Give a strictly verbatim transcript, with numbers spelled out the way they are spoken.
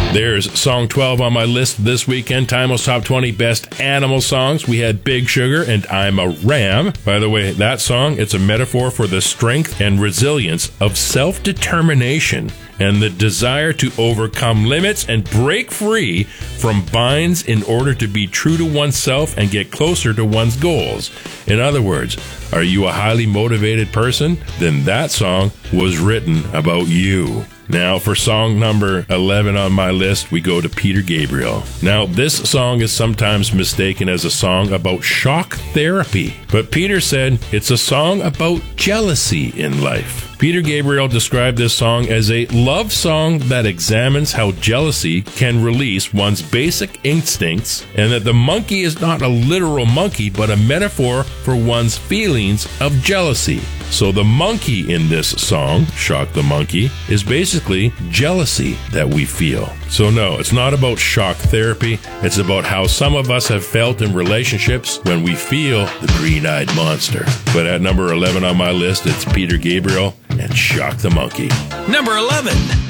There's song twelve on my list this weekend. Timeless Top twenty Best Animal Songs. We had Big Sugar and I'm a Ram. By the way, that song, it's a metaphor for the strength and resilience of self-determination and the desire to overcome limits and break free from binds in order to be true to oneself and get closer to one's goals. In other words, are you a highly motivated person? Then that song was written about you. Now, for song number eleven on my list, we go to Peter Gabriel. Now, this song is sometimes mistaken as a song about shock therapy, but Peter said it's a song about jealousy in life. Peter Gabriel described this song as a love song that examines how jealousy can release one's basic instincts, and that the monkey is not a literal monkey, but a metaphor for one's feelings of jealousy. So the monkey in this song, Shock the Monkey, is basically jealousy that we feel. So no, it's not about shock therapy. It's about how some of us have felt in relationships when we feel the green-eyed monster. But at number eleven on my list, it's Peter Gabriel and Shock the Monkey. Number eleven.